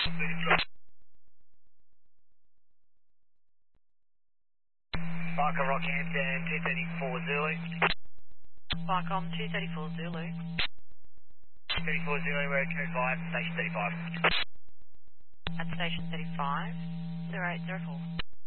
Barker Rockhampton 234 Zulu. Barcom 234 Zulu. 34 Zulu, we're at code 5, station 35. At station 35, 0804.